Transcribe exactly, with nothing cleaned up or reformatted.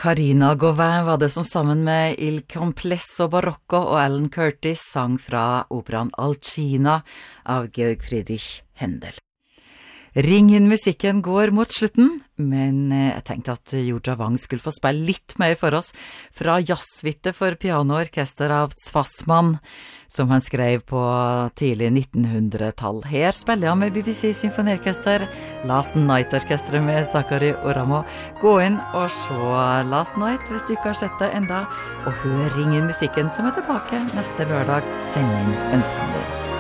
Carina Gauvin var det som sammen med Il Complesso Barocco og Alan Curtis sang fra operaen Alcina av Georg Friedrich Händel. Ring inn musikken går mot slutten, men jeg tenkte at Jorja Wang skulle få spille litt mer for oss fra jazzvitte for pianoorkester av Zwassmann, som han skrev på tidlig nittenhundretall. Her spiller han med B B C Symfoniorkester, Last Night-orkestret med Sakari Oramo. Gå inn og se Last Night hvis du ikke har sett det enda, og hør Ring inn musikken som er tilbake neste lørdag. Send inn ønskene dine.